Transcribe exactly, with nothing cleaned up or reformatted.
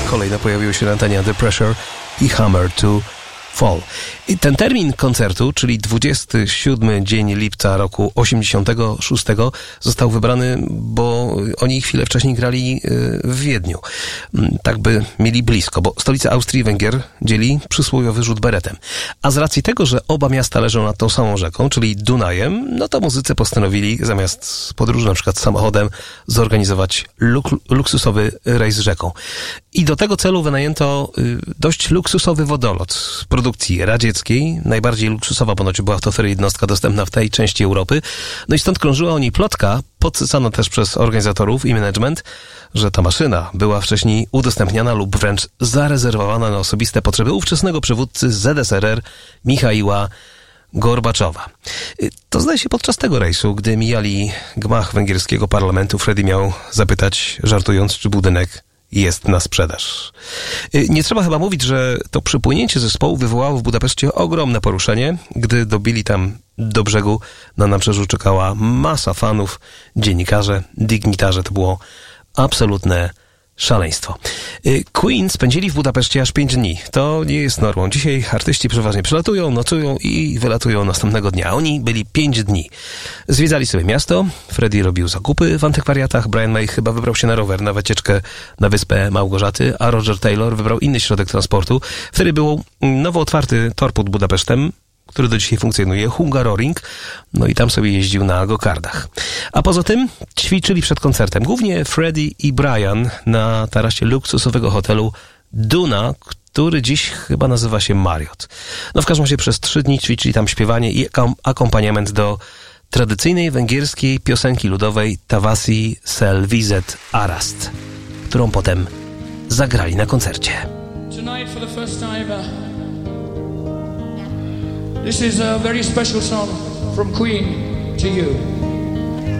kolejno pojawiły się na antenie The Pressure i Hammer to Fall. I ten termin koncertu, czyli dwudziesty siódmy dzień lipca roku osiemdziesiątego szóstego, został wybrany, bo oni chwilę wcześniej grali w Wiedniu. Tak by mieli blisko, bo stolica Austrii i Węgier dzieli przysłowiowy rzut beretem. A z racji tego, że oba miasta leżą nad tą samą rzeką, czyli Dunajem, no to muzycy postanowili zamiast podróży na przykład samochodem zorganizować luk- luksusowy rejs rzeką. I do tego celu wynajęto dość luksusowy wodolot produkcji radzieckiej. Najbardziej luksusowa ponoć była to wtedy jednostka dostępna w tej części Europy. No i stąd krążyła o niej plotka, podsycana też przez organizatorów i management, że ta maszyna była wcześniej udostępniana lub wręcz zarezerwowana na osobiste potrzeby ówczesnego przywódcy Z S R R Michaiła Gorbaczowa. To zdaje się podczas tego rejsu, gdy mijali gmach węgierskiego parlamentu, Freddie miał zapytać, żartując, czy budynek jest na sprzedaż. Nie trzeba chyba mówić, że to przypłynięcie zespołu wywołało w Budapeszcie ogromne poruszenie. Gdy dobili tam do brzegu, na nabrzeżu czekała masa fanów, dziennikarze, dygnitarze. To było absolutne szaleństwo. Queen spędzili w Budapeszcie aż pięć dni. To nie jest normą. Dzisiaj artyści przeważnie przylatują, nocują i wylatują następnego dnia. Oni byli pięć dni. Zwiedzali sobie miasto, Freddie robił zakupy w antykwariatach, Brian May chyba wybrał się na rower, na wycieczkę na wyspę Małgorzaty, a Roger Taylor wybrał inny środek transportu. Wtedy był nowo otwarty tor pod Budapesztem, który do dzisiaj funkcjonuje, Hungaroring, no i tam sobie jeździł na gokardach. A poza tym ćwiczyli przed koncertem. Głównie Freddie i Brian na tarasie luksusowego hotelu Duna, który dziś chyba nazywa się Marriott. No w każdym razie przez trzy dni ćwiczyli tam śpiewanie i akompaniament do tradycyjnej węgierskiej piosenki ludowej Tavasi Sel Vizet Arast, którą potem zagrali na koncercie. Tonight for the first time, uh... This is a very special song from Queen to you.